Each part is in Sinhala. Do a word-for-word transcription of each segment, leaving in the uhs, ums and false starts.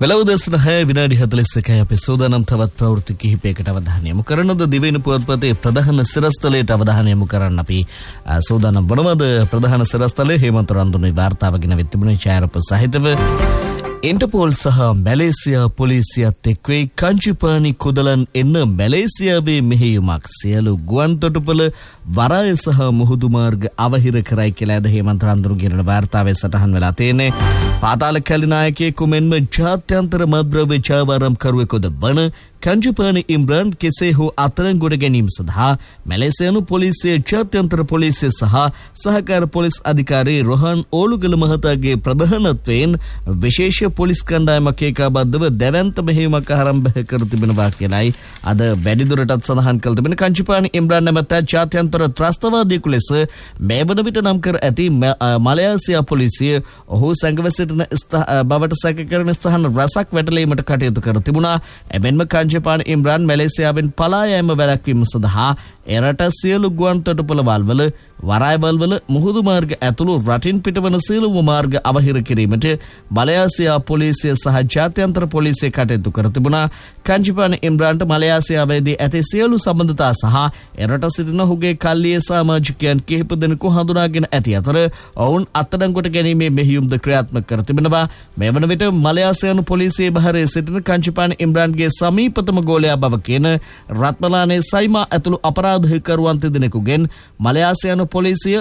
වෙලවදසන හය විනාඩි හතළිස් එකයි අපේ සූදානම් තවත් ප්‍රවෘත්ති කිහිපයකට අවධානය යොමු කරනද දිවයින පුවත්පතේ ප්‍රධාන සිරස්තලයට අවධානය යොමු කරන්න අපි සූදානම් වනවද ප්‍රධාන සිරස්තලයේ හේමන්ත රන්දුනේ වාර්තාව ගෙන වෙත් තිබුණේ ඡායාරූප සහිතව इंटरपोल सह मलेशिया पोलिसियත් එක් වේ කංචිපානි කුදලන් එන්න මැලේසියාවේ මෙහෙයුමක් සියලු ගුවන් තොටුපළ වරාය සහ මුහුදු මාර්ග අවහිර කරයි කියලා අද හේමන්ත රන්දුරු කියන වාර්තාවේ සටහන් වෙලා තියෙන්නේ. පාතාල කැලි නායකයෙකු මෙන්ම ජාත්‍යන්තර මද්ද්‍රව්‍ය චාවාරම් කරුවෙකුද වන කංචිපානි ඉම්රාන් කෙසේ හෝ අත්අඩංගුවට ගැනීම සඳහා මැලේසියානු පොලිසිය ජාත්‍යන්තර පොලිසිය සහ සහකාර පොලිස් අධිකාරී රොහාන් ඕලුගල මහතාගේ ප්‍රධානත්වයෙන් විශේෂ පොලිස් කණ්ඩායමක් ඒකාබද්ධව දැවැන්ත මෙහෙයුමක් ආරම්භ කර තිබෙනවා කියලායි අද වැඩිදුරටත් සඳහන් කළ තිබෙන කංචිපානි ඉම්රාන් නැමැත්තා ජාත්‍යන්තර ත්‍රස්තවාදියෙකු ලෙස මේ වන විට නම් කර ඇති මලයාසියා පොලිසිය ඔහු සංගව සිටින බවට සැක කරන ස්ථාන රසක් වැටලීමට කටයුතු කර තිබුණා. එමෙන්ම කංචිපානි ඉම්රාන් මැලේසියාවෙන් පලා යාම වැළැක්වීම සඳහා එරට සියලු ගුවන් තොටුපළවල් වල වරායවල් වල මුහුදු මාර්ග ඇතුළු රටින් පිටවන සියලුම මාර්ග අවහිර කිරීමට මලයාසියා පොලිසිය සහ ජාත්‍යන්තර පොලිසිය කටයුතු කර තිබුණා. කංචිපානි ඉම්රාන්ට මලයාසියාවේදී ඇති සියලු සම්බන්ධතා සහ එරට සිටින ඔහුගේ කල්ලියේ සමාජිකයන් කිහිප දෙනෙකු හඳුනාගෙන ඇති අතර ඔවුන් අත්අඩංගුවට ගැනීමේ මෙහෙයුම්ද ක්‍රියාත්මක කර තිබෙනවා. මේ වන විට මලයාසියානු පොලිසියේ බහරේ සිටින කංචිපානි ඉම්රාන්ගේ සමීපතම ගෝලයා බව කියන රත්මලානේ සයිමා ඇතුළු අපරාධකරුවන් දෙදෙනෙකුගෙන් මලයාසියානු පොලිසිය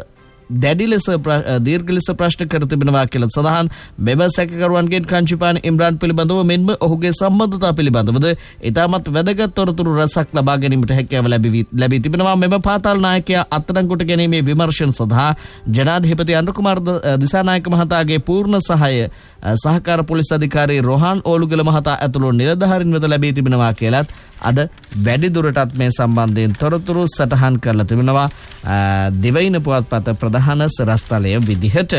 දැඩි ලෙස දීර්ඝ ලෙස ප්‍රශ්න කර තිබෙනවා කියලා සඳහන්. මෙම සැකකරුවන්ගෙන් කංචිපානි ඉම්රාන් පිළිබඳව මෙන්ම ඔහුගේ සම්බන්ධතා පිළිබඳවද ඉතාමත් වැදගත් තොරතුරු රසක් ලබා ගැනීමට හැකියාව ලැබී තිබෙනවා. මෙම පාතාල නායකයා අත්අඩංගුවට ගැනීමේ විමර්ශන සඳහා ජනාධිපති අනුර කුමාර දිසානායක මහතාගේ පූර්ණ සහාය සහකාර පොලිස් අධිකාරී රොහාන් ඕලුගල මහතා ඇතුළු නිලධාරීන් වෙත ලැබී තිබෙනවා කියලත් අද වැඩිදුරටත් මේ සම්බන්ධයෙන් තොරතුරු සටහන් කරලා තිබෙනවා දිවයින පුවත්පත ප්‍රධාන සිරස්තලය විදිහට.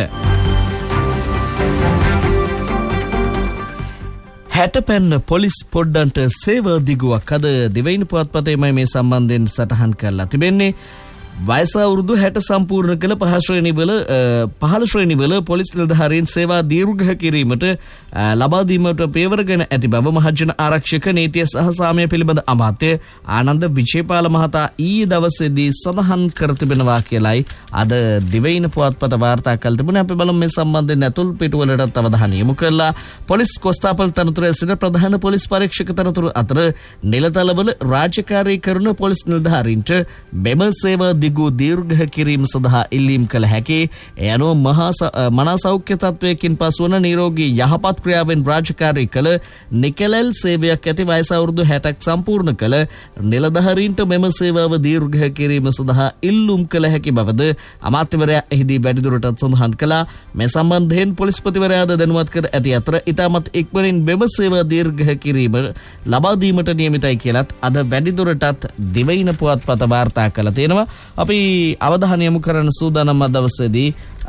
හැටපැන්න පොලිස් පොඩ්ඩන්ට සේවා දිගුවක් අද දිවයින පුවත්පතේමයි මේ සම්බන්ධයෙන් සටහන් කරලා තිබෙන්නේ. වයස අවුරුදු හැට සම්පූර්ණ කළ පහ ශ්‍රේණිවල පහළ ශ්‍රේණිවල පොලිස් නිලධාරීන් සේවා දීර්ඝ කිරීමට ලබා දීමට පියවරගෙන ඇති බව මහජන ආරක්ෂක නීතිය සහ සාමය පිළිබඳ අමාත්‍ය ආනන්ද විජේපාල මහතා ඊයේ දවසේදී සඳහන් කර තිබෙනවා කියලයි අද දිවයින පුවත්පත වාර්තා කළ තිබුණේ. අපි බලමු මේ සම්බන්ධයෙන් ඇතුල් පිටුවලට අවධානය යොමු කරලා පොලිස් කොස්තාපල් තනතුරේ සිට ප්‍රධාන පොලිස් පරීක්ෂක තනතුරු අතර නිලතලවල රාජකාරී කරන පොලිස් නිලධාරීන්ට මෙම සේවා දිගු දීර්ඝ කිරීම සඳහා ඉල්ලීම් කළ හැකි. ඒ අනුව මහා මනා සෞඛ්‍ය තත්වයකින් පසුවන නිරෝගී යහපත් ක්‍රියාවෙන් රාජකාරී කළ නිකලෙල් සේවයක් ඇති වයස අවුරුදු හැටක් සම්පූර්ණ කළ නිලධාරීන්ට මෙම සේවාව දීර්ඝ කිරීම සඳහා ඉල්ලුම් කළ හැකි බවද අමාත්‍යවරයා එහිදී වැඩිදුරටත් සඳහන් කළා. මේ සම්බන්ධයෙන් පොලිස්පතිවරයාද දැනුවත් කර ඇති අතර ඉතාමත් ඉක්මනින් මෙම සේවා දීර්ඝ කිරීම ලබා දීමට නියමිතයි කියලත් අද වැඩිදුරටත් දිවයින පුවත්පත වාර්තා කළ තියෙනවා. අපි අවධානය යොමු කරන සූදානම් දවසේදී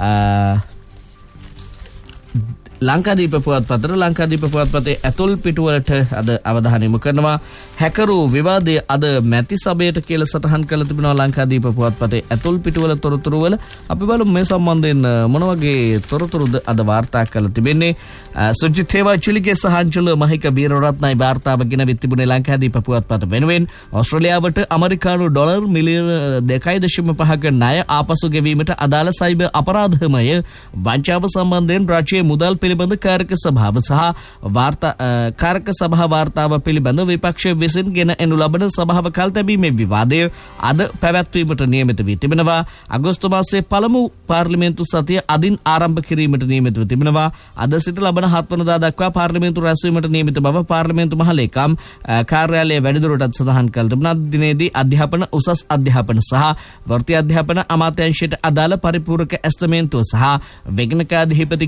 ලංකාදීප පුවත්පතට ලංකාදීප පුවත්පතේ ඇතුල් පිටුවලට අද අවධානය යොමු කරනවා. හැකරු විවාදයේ අද මැති සභයට කියලා සටහන් කරලා තිබෙනවා ලංකාදීප පුවත්පතේ ඇතුල් පිටුවල තොරතුරු වල. අපි බලමු මේ සම්බන්ධයෙන් මොන වගේ තොරතුරුද අද වාර්තා කරලා තිබෙන්නේ. සුජිත් හේවාචිලිගේ සහ අංජල මහික වීරරත්නයි වාර්තාව ගෙන තිබුණේ ලංකාදීප පුවත්පත වෙනුවෙන්. ඕස්ට්‍රේලියාවට ඇමරිකානු ඩොලර් මිලියන දෙකයි දශම පහක ණය ආපසු ගෙවීමට අදාළ සයිබර් අපරාධමය වංචාව සම්බන්ධයෙන් රාජ්‍යයේ මුදල් පිළිබඳ කාරක සභාව සහ වාර්තා කාරක සභා වාර්තාව පිළිබඳ විපක්ෂ විසින් ගෙන එනු ලබන සභාව කල් තැබීමේ විවාදය අද පැවැත්වීමට නියමිත වී තිබෙනවා. අගෝස්තු මාසයේ පළමු පාර්ලිමේන්තු සතිය අදින් ආරම්භ කිරීමට නියමිත වී තිබෙනවා. අද සිට ලබන හත් වනදා දක්වා පාර්ලිමේන්තු රැස්වීමට නියමිත බව පාර්ලිමේන්තු මහලේකම් කාර්යාලයේ වැඩිදුරටත් සඳහන් කළ තිබුණා. දිනේදී අධ්‍යාපන උසස් අධ්‍යාපන සහ වෘත්තීය අධ්‍යාපන අමාත්‍යාංශයට අදාළ පරිපූර්ණක ඇස්තමේන්තුව සහ වේගනකාධිපති